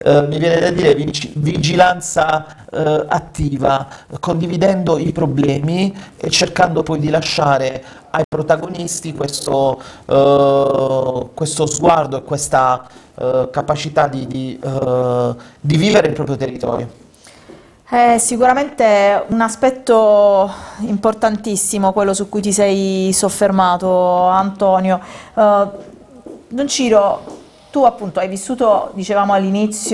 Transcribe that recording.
mi viene da dire vigilanza attiva, condividendo i problemi e cercando poi di lasciare ai protagonisti questo sguardo e questa capacità di vivere il proprio territorio. È sicuramente un aspetto importantissimo quello su cui ti sei soffermato, Antonio. Don Ciro, tu appunto hai vissuto, dicevamo all'inizio,